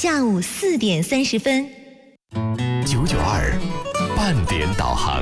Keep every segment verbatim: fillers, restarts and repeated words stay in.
下午四点三十分。 九九二半点导航。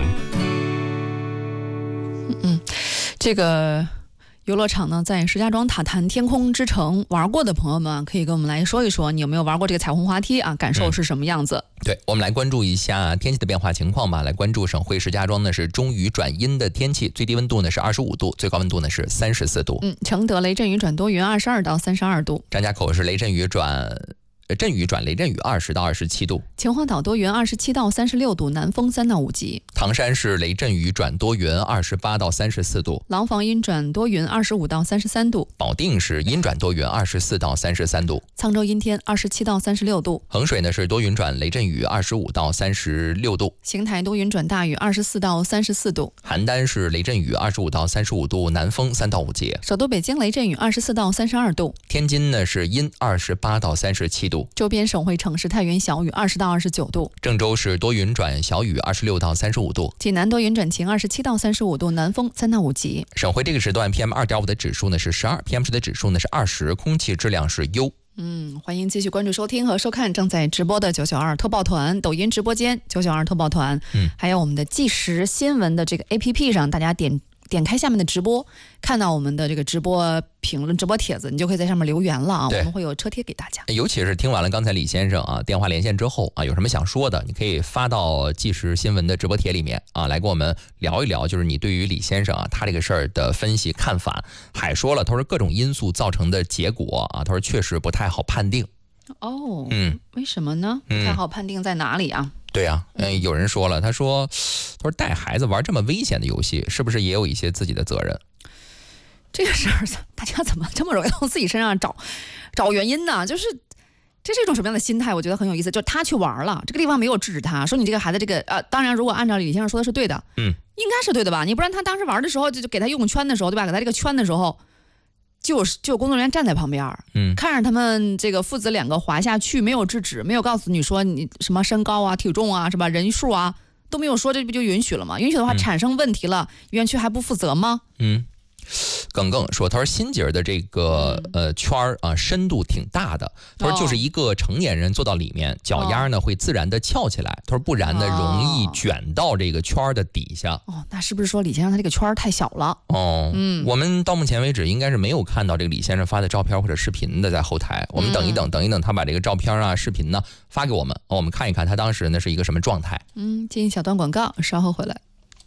嗯，这个游乐场呢，在石家庄塔坛天空之城玩过的朋友们，可以跟我们来说一说，你有没有玩过这个彩虹滑梯啊？感受是什么样子？ 嗯、对，我们来关注一下天气的变化情况吧。来关注省会石家庄呢是中雨转阴的天气，最低温度呢是二十五度，最高温度呢是三十四度。 嗯，承德雷阵雨转多云，二十二到三十二度。 张家口是雷阵雨转。阵雨转雷阵雨，二十到二十七度。 秦皇岛多云，二十七到三十六度，南风三到五级。 唐山是雷阵雨转多云，二十八到三十四度。 廊坊阴转多云，二十五到三十三度。 保定是阴转多云，二十四到三十三度。 沧州阴天，二十七到三十六度。 衡水呢是多云转雷阵雨，二十五到三十六度。 邢台多云转大雨，二十四到三十四度。 邯郸是雷阵雨，二十五到三十五度，南风三到五级。 首都北京雷阵雨，二十四到三十二度。 天津呢是阴，二十八到三十七度。 周边省会城市太原小雨，二十到二十九度。 郑州是多云转小雨，二十六到三十五度。 济南多云转晴，二十七到三十五度，南风三到五级。 省会这个时段 P M 二点五 的指数呢是十二 ，P M 十的指数呢是二十，空气质量是优。 嗯，欢迎继续关注收听和收看正在直播的九九二特报团抖音直播间九九二特报团，嗯，还有我们的即时新闻的这个 A P P 上，大家点点开下面的直播，看到我们的这个直播评论、直播帖子，你就可以在上面留言了啊，我们会有车贴给大家。 尤其是听完了刚才李先生啊电话连线之后啊，有什么想说的，你可以发到即时新闻的直播帖里面啊，来跟我们聊一聊，就是你对于李先生啊他这个事儿的分析看法。还说了，他说各种因素造成的结果啊，他说确实不太好判定。 哦，嗯，为什么呢？不太好判定在哪里啊？ 嗯对啊，嗯，有人说了，他说，他说带孩子玩这么危险的游戏，是不是也有一些自己的责任？ 这个事儿，大家怎么这么容易从自己身上找找原因呢？就是这是一种什么样的心态？我觉得很有意思。就是他去玩了，这个地方没有制止他，说你这个孩子这个呃，当然如果按照李先生说的是对的，嗯，应该是对的吧？你不然他当时玩的时候就就给他用圈的时候，对吧？给他这个圈的时候。就有就有工作人员站在旁边，嗯，看着他们这个父子两个滑下去，没有制止，没有告诉你说你什么身高啊、体重啊、是吧、人数啊都没有说，这不就允许了吗？允许的话，产生问题了，园区还不负责吗？嗯。 耿耿说，他说新节的这个呃圈儿啊，深度挺大的。他说就是一个成年人坐到里面，脚丫呢会自然的翘起来。他说不然呢容易卷到这个圈儿的底下。 哦，那是不是说李先生他这个圈儿太小了？ 哦，嗯，我们到目前为止应该是没有看到这个李先生发的照片或者视频的，在后台。我们等一等，等一等，他把这个照片啊、视频呢发给我们，我们看一看他当时呢是一个什么状态。 嗯，进一小段广告，稍后回来。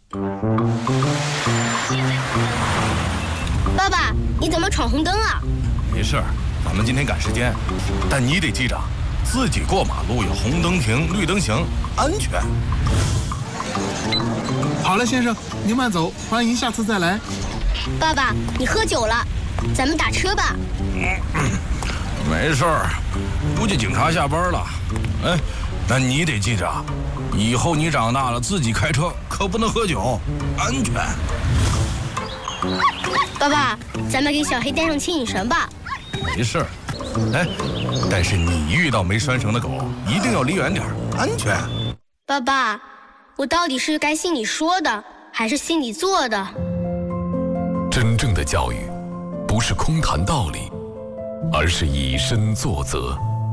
爸爸，你怎么闯红灯啊？ 没事，咱们今天赶时间，但你得记着，自己过马路要红灯停，绿灯行，安全。 好了，先生，您慢走，欢迎下次再来。 爸爸，你喝酒了，咱们打车吧。 嗯，没事儿，估计警察下班了。哎，但你得记着，以后你长大了自己开车可不能喝酒，安全。 爸爸，咱们给小黑带上牵引绳吧。 没事，哎，但是你遇到没拴绳的狗，一定要离远点，安全。 爸爸，我到底是该信你说的，还是信你做的？ 真正的教育，不是空谈道理，而是以身作则。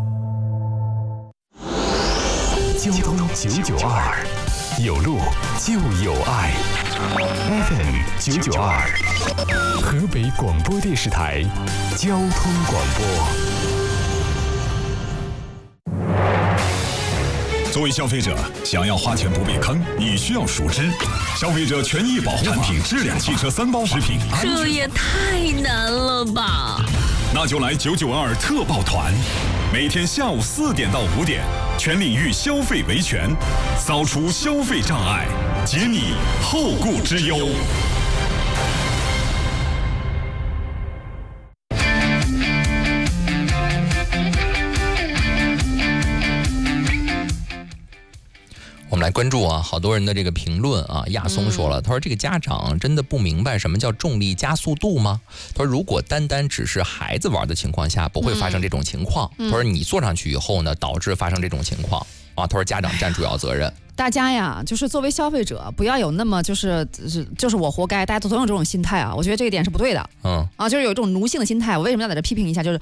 交通九九二，有路就有爱。F M 九九二，河北广播电视台交通广播。 作为消费者，想要花钱不被坑，你需要熟知消费者权益保护产品质量汽车三包食品。 这也太难了吧！ 那就来九九二特报团，每天下午四点到五点，全领域消费维权，扫除消费障碍，解你后顾之忧。 我们来关注啊，好多人的这个评论啊。亚松说了，他说这个家长真的不明白什么叫重力加速度吗？他说如果单单只是孩子玩的情况下，不会发生这种情况。他说你坐上去以后呢，导致发生这种情况啊。他说家长占主要责任。 大家呀，就是作为消费者，不要有那么就是就是就是我活该，大家都总有这种心态啊。我觉得这一点是不对的。嗯啊，就是有一种奴性的心态。我为什么要在这批评一下？就是